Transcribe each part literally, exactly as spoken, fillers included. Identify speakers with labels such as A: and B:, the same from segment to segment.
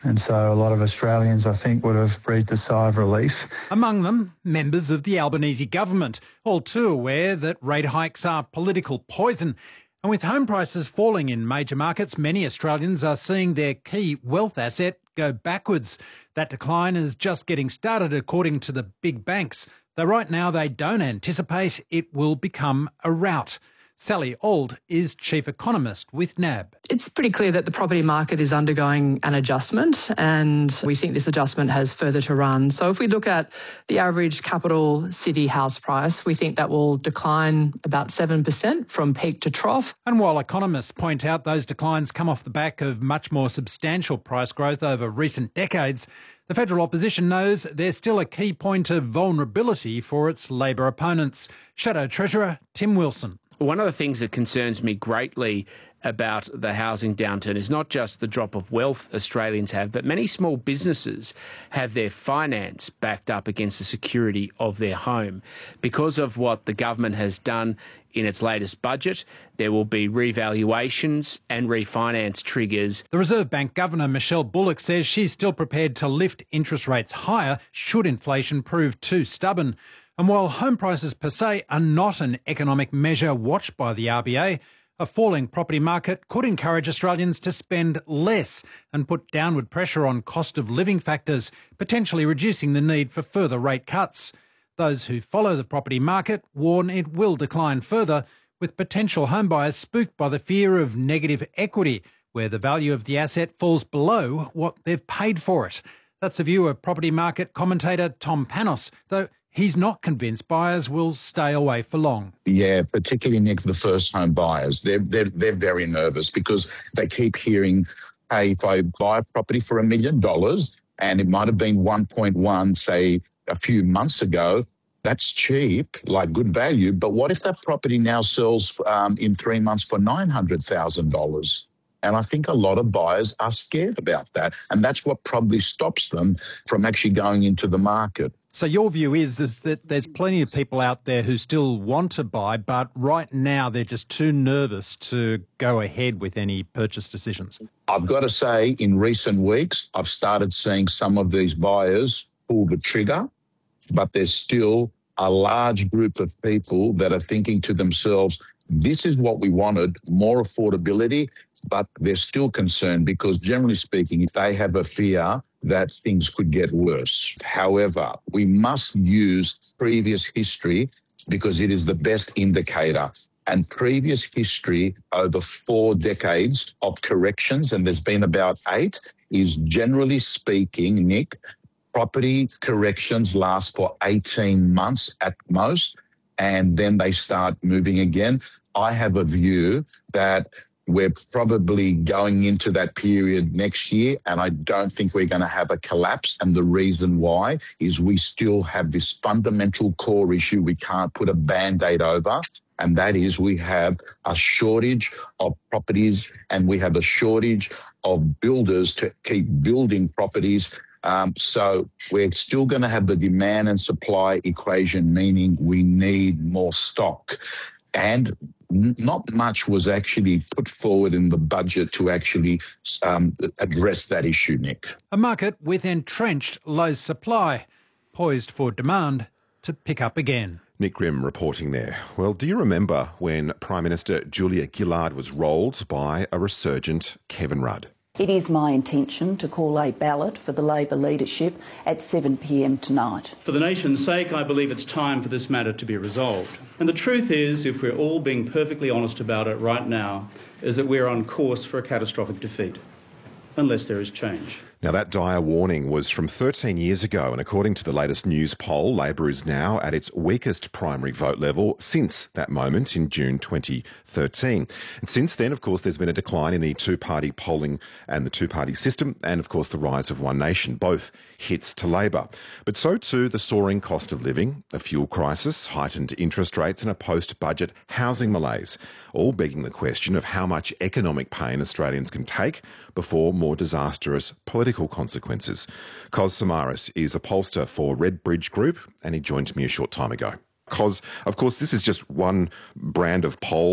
A: And so a lot of Australians, I think, would have breathed a sigh of relief.
B: Among them, members of the Albanese government, all too aware that rate hikes are political poison. And with home prices falling in major markets, many Australians are seeing their key wealth asset go backwards. That decline is just getting started, according to the big banks, though right now they don't anticipate it will become a rout. Sally Auld is chief economist with N A B.
C: It's pretty clear that the property market is undergoing an adjustment, and we think this adjustment has further to run. So if we look at the average capital city house price, we think that will decline about seven percent from peak to trough.
B: And while economists point out those declines come off the back of much more substantial price growth over recent decades, the federal opposition knows there's still a key point of vulnerability for its Labor opponents. Shadow Treasurer Tim Wilson.
D: One of the things that concerns me greatly about the housing downturn is not just the drop of wealth Australians have, but many small businesses have their finance backed up against the security of their home. Because of what the government has done in its latest budget, there will be revaluations and refinance triggers.
B: The Reserve Bank Governor Michelle Bullock says she's still prepared to lift interest rates higher should inflation prove too stubborn. And while home prices per se are not an economic measure watched by the R B A, a falling property market could encourage Australians to spend less and put downward pressure on cost of living factors, potentially reducing the need for further rate cuts. Those who follow the property market warn it will decline further, with potential homebuyers spooked by the fear of negative equity, where the value of the asset falls below what they've paid for it. That's the view of property market commentator Tom Panos, though he's not convinced buyers will stay away for long.
E: Yeah, particularly, Nick, the first home buyers. They're, they're, they're very nervous because they keep hearing, hey, if I buy a property for a million dollars and it might have been one point one, say, a few months ago, that's cheap, like good value. But what if that property now sells um, in three months for nine hundred thousand dollars? And I think a lot of buyers are scared about that. And that's what probably stops them from actually going into the market.
B: So your view is, is that there's plenty of people out there who still want to buy, but right now they're just too nervous to go ahead with any purchase decisions.
E: I've got to say, in recent weeks, I've started seeing some of these buyers pull the trigger, but there's still a large group of people that are thinking to themselves, this is what we wanted, more affordability, but they're still concerned because, generally speaking, they have a fear that things could get worse. However, we must use previous history because it is the best indicator. And previous history over four decades of corrections, and there's been about eight, is generally speaking, Nick, property corrections last for eighteen months at most, and then they start moving again. I have a view that we're probably going into that period next year, and I don't think we're going to have a collapse. And the reason why is we still have this fundamental core issue we can't put a Band-Aid over, and that is we have a shortage of properties and we have a shortage of builders to keep building properties. Um, so we're still going to have the demand and supply equation, meaning we need more stock. And not much was actually put forward in the budget to actually um, address that issue, Nick.
B: A market with entrenched low supply, poised for demand to pick up again.
F: Nick Grimm reporting there. Well, do you remember when Prime Minister Julia Gillard was rolled by a resurgent Kevin Rudd?
G: It is my intention to call a ballot for the Labor leadership at seven p m tonight.
H: For the nation's sake, I believe it's time for this matter to be resolved. And the truth is, if we're all being perfectly honest about it right now, is that we're on course for a catastrophic defeat, unless there is change.
F: Now, that dire warning was from thirteen years ago, and according to the latest news poll, Labor is now at its weakest primary vote level since that moment in June twenty thirteen. And since then, of course, there's been a decline in the two-party polling and the two-party system, and, of course, the rise of One Nation, both hits to Labor. But so too the soaring cost of living, a fuel crisis, heightened interest rates and a post-budget housing malaise, all begging the question of how much economic pain Australians can take before more disastrous political consequences. Kos Samaras is a pollster for Redbridge Group, and he joined me a short time ago. Kos, of course, this is just one brand of poll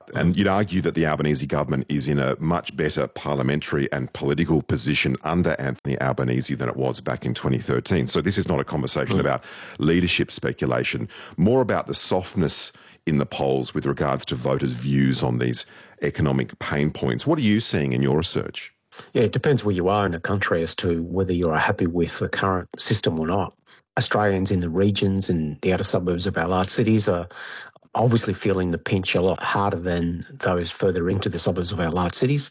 F: And you'd argue that the Albanese government is in a much better parliamentary and political position under Anthony Albanese than it was back in twenty thirteen. So this is not a conversation mm. about leadership speculation, more about the softness in the polls with regards to voters' views on these economic pain points. What are you seeing in your research?
I: Yeah, it depends where you are in the country as to whether you're happy with the current system or not. Australians in the regions and the outer suburbs of our large cities are obviously feeling the pinch a lot harder than those further into the suburbs of our large cities.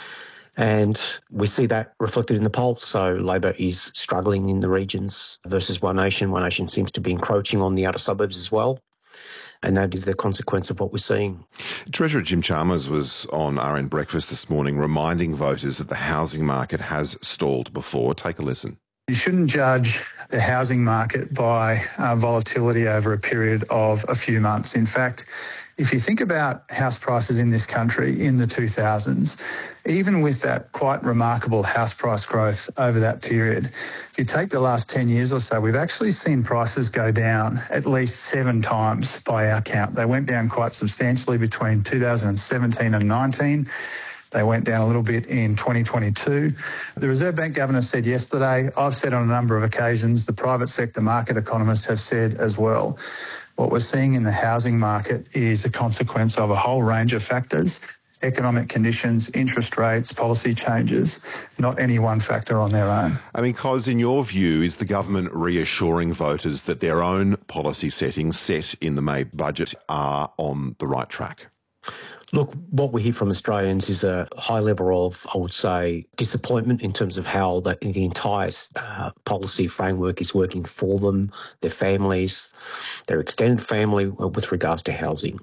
I: And we see that reflected in the polls. So Labor is struggling in the regions versus One Nation. One Nation seems to be encroaching on the outer suburbs as well. And that is the consequence of what we're seeing.
F: Treasurer Jim Chalmers was on R N Breakfast this morning reminding voters that the housing market has stalled before. Take a listen.
A: You shouldn't judge the housing market by uh, volatility over a period of a few months. In fact, if you think about house prices in this country in the two thousands, even with that quite remarkable house price growth over that period, if you take the last ten years or so, we've actually seen prices go down at least seven times by our count. They went down quite substantially between two thousand seventeen and nineteen. They went down a little bit in twenty twenty-two. The Reserve Bank Governor said yesterday, I've said on a number of occasions, the private sector market economists have said as well, what we're seeing in the housing market is a consequence of a whole range of factors, economic conditions, interest rates, policy changes, not any one factor on their own.
F: I mean, Cos, in your view, is the government reassuring voters that their own policy settings set in the May budget are on the right track?
I: Look, what we hear from Australians is a high level of, I would say, disappointment in terms of how the, the entire uh, policy framework is working for them, their families, their extended family with regards to housing.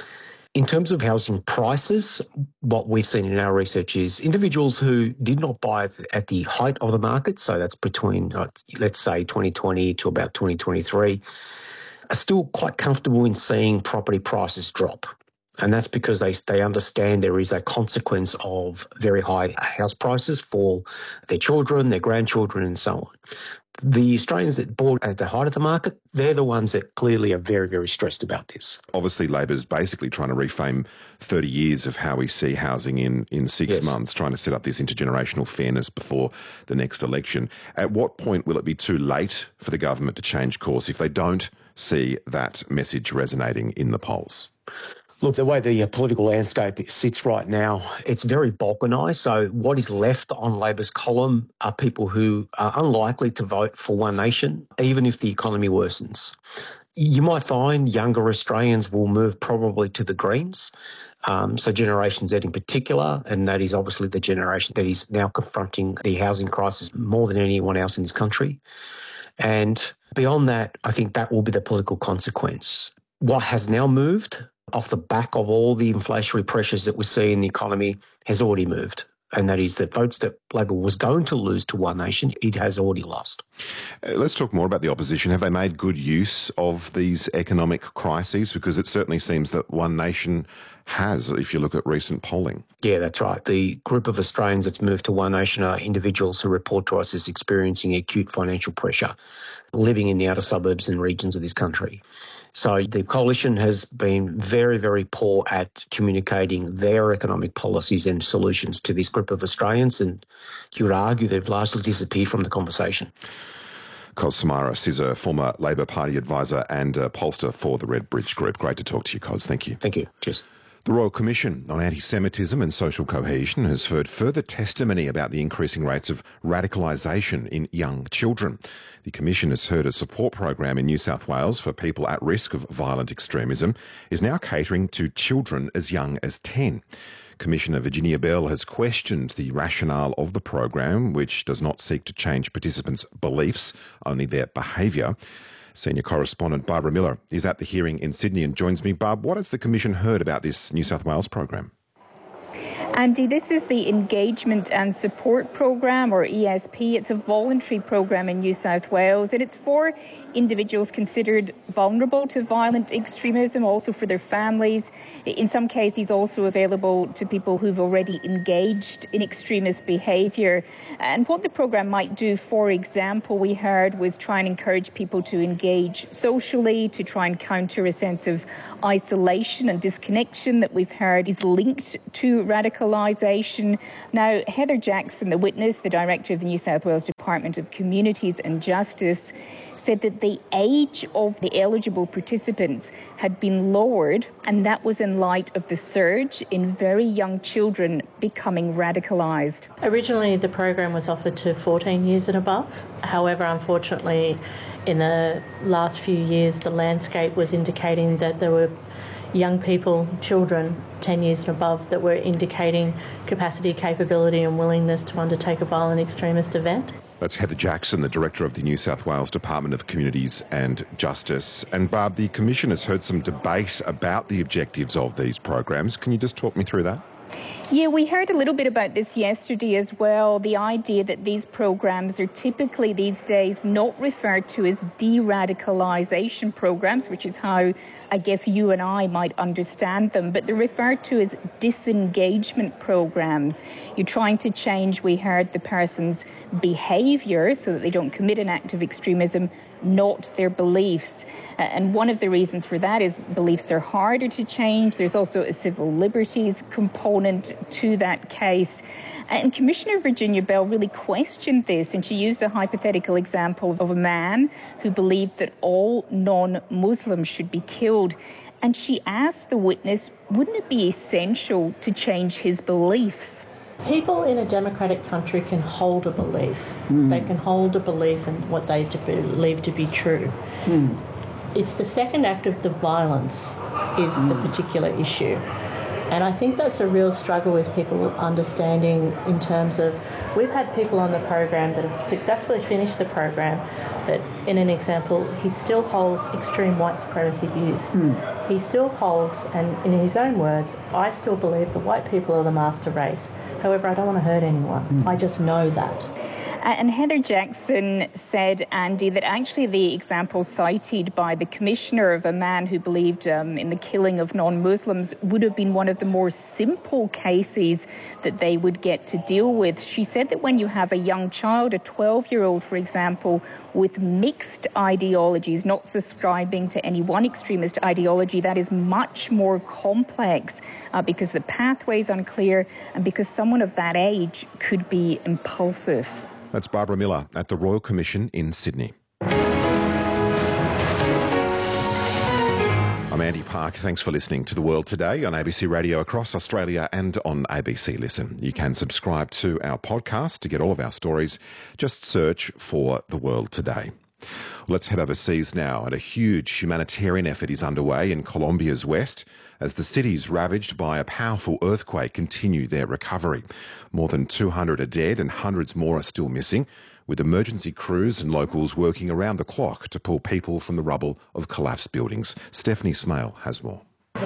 I: In terms of housing prices, what we've seen in our research is individuals who did not buy at the height of the market, so that's between, uh, let's say, twenty twenty to about twenty twenty-three, are still quite comfortable in seeing property prices drop. And that's because they they understand there is a consequence of very high house prices for their children, their grandchildren, and so on. The Australians that bought at the height of the market, they're the ones that clearly are very, very stressed about this.
F: Obviously, Labor's basically trying to reframe thirty years of how we see housing in, in six
I: yes.
F: months, trying to set up this intergenerational fairness before the next election. At what point will it be too late for the government to change course if they don't see that message resonating in the polls?
I: Look, the way the political landscape sits right now, it's very balkanised. So what is left on Labor's column are people who are unlikely to vote for One Nation, even if the economy worsens. You might find younger Australians will move probably to the Greens, um, so Generation Z in particular, and that is obviously the generation that is now confronting the housing crisis more than anyone else in this country. And beyond that, I think that will be the political consequence. What has now moved off the back of all the inflationary pressures that we see in the economy has already moved. And that is that votes that Labor was going to lose to One Nation, it has already lost.
F: Uh, let's talk more about the opposition. Have they made good use of these economic crises? Because it certainly seems that One Nation has, if you look at recent polling.
I: Yeah, that's right. The group of Australians that's moved to One Nation are individuals who report to us as experiencing acute financial pressure, living in the outer suburbs and regions of this country. So the coalition has been very, very poor at communicating their economic policies and solutions to this group of Australians, and you would argue they've largely disappeared from the conversation.
F: Cos Samaras is a former Labor Party advisor and a pollster for the Red Bridge Group. Great to talk to you, Cos. Thank you.
I: Thank you. Cheers.
F: The Royal Commission on Anti-Semitism and Social Cohesion has heard further testimony about the increasing rates of radicalisation in young children. The Commission has heard a support program in New South Wales for people at risk of violent extremism is now catering to children as young as ten. Commissioner Virginia Bell has questioned the rationale of the program, which does not seek to change participants' beliefs, only their behaviour. Senior correspondent Barbara Miller is at the hearing in Sydney and joins me. Barb, what has the Commission heard about this New South Wales program?
J: Andy, this is the Engagement and Support Programme, or E S P. It's a voluntary programme in New South Wales, and it's for individuals considered vulnerable to violent extremism, also for their families. In some cases, also available to people who've already engaged in extremist behaviour. And what the programme might do, for example, we heard, was try and encourage people to engage socially, to try and counter a sense of isolation and disconnection that we've heard is linked to radicalisation. Now, Heather Jackson, the witness, the director of the New South Wales Department of Communities and Justice, said that the age of the eligible participants had been lowered, and that was in light of the surge in very young children becoming radicalised.
K: Originally, the program was offered to fourteen years and above. However, unfortunately, in the last few years, the landscape was indicating that there were young people, children, ten years and above, that were indicating capacity, capability and willingness to undertake a violent extremist event.
F: That's Heather Jackson, the Director of the New South Wales Department of Communities and Justice. And Barb, the Commission has heard some debate about the objectives of these programs. Can you just talk me through that?
J: Yeah, we heard a little bit about this yesterday as well. The idea that these programs are typically these days not referred to as de-radicalisation programs, which is how I guess you and I might understand them, but they're referred to as disengagement programs. You're trying to change, we heard, the person's behaviour so that they don't commit an act of extremism, not their beliefs. And one of the reasons for that is beliefs are harder to change. There's also a civil liberties component to that case. And Commissioner Virginia Bell really questioned this, and she used a hypothetical example of a man who believed that all non-Muslims should be killed. And she asked the witness, wouldn't it be essential to change his beliefs?
K: People in a democratic country can hold a belief. Mm. They can hold a belief in what they believe to be true. Mm. It's the second act of the violence is mm. the particular issue. And I think that's a real struggle with people understanding in terms of, we've had people on the program that have successfully finished the program, but in an example, he still holds extreme white supremacy views. Mm. He still holds, and in his own words, I still believe the white people are the master race. However, I don't want to hurt anyone. Mm. I just know that.
J: And Heather Jackson said, Andy, that actually the example cited by the Commissioner of a man who believed um, in the killing of non-Muslims would have been one of the more simple cases that they would get to deal with. She said that when you have a young child, a twelve-year-old, for example, with mixed ideologies, not subscribing to any one extremist ideology, that is much more complex uh, because the pathway is unclear and because someone of that age could be impulsive.
F: That's Barbara Miller at the Royal Commission in Sydney. I'm Andy Park. Thanks for listening to The World Today on A B C Radio across Australia and on A B C Listen. You can subscribe to our podcast to get all of our stories. Just search for The World Today. Let's head overseas now, and a huge humanitarian effort is underway in Colombia's west as the cities ravaged by a powerful earthquake continue their recovery. More than two hundred are dead and hundreds more are still missing, with emergency crews and locals working around the clock to pull people from the rubble of collapsed buildings. Stephanie Smale has more.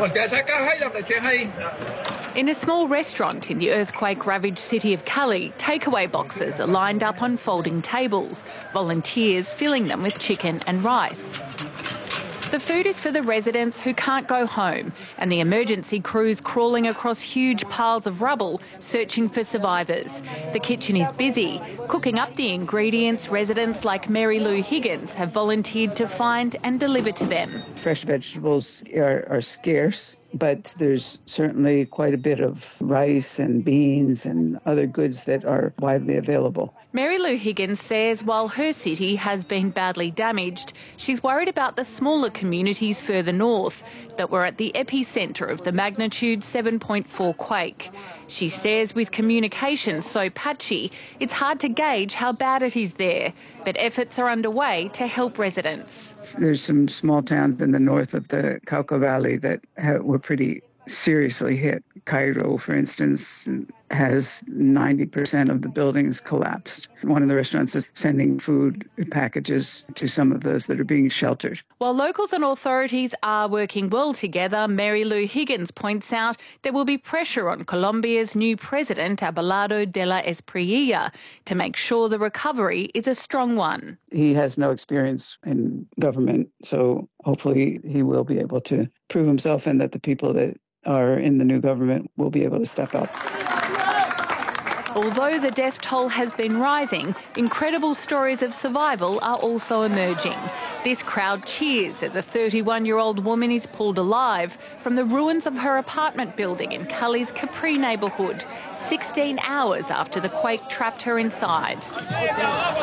L: In a small restaurant in the earthquake-ravaged city of Cali, takeaway boxes are lined up on folding tables, volunteers filling them with chicken and rice. The food is for the residents who can't go home, and the emergency crews crawling across huge piles of rubble searching for survivors. The kitchen is busy, cooking up the ingredients residents like Mary Lou Higgins have volunteered to find and deliver to them.
M: Fresh vegetables are, are scarce, but there's certainly quite a bit of rice and beans and other goods that are widely available.
L: Mary Lou Higgins says while her city has been badly damaged, she's worried about the smaller communities further north that were at the epicentre of the magnitude seven point four quake. She says with communication so patchy, it's hard to gauge how bad it is there, but efforts are underway to help residents.
M: There's some small towns in the north of the Cauca Valley that have, were pretty seriously hit. Cairo, for instance, has ninety percent of the buildings collapsed. One of the restaurants is sending food packages to some of those that are being sheltered.
L: While locals and authorities are working well together, Mary Lou Higgins points out there will be pressure on Colombia's new president, Abelardo de la Espriella, to make sure the recovery is a strong one.
M: He has no experience in government, so hopefully he will be able to prove himself and that the people that are in the new government will be able to step up.
L: Although the death toll has been rising, incredible stories of survival are also emerging. This crowd cheers as a thirty-one-year-old woman is pulled alive from the ruins of her apartment building in Cully's Capri neighbourhood, sixteen hours after the quake trapped her inside.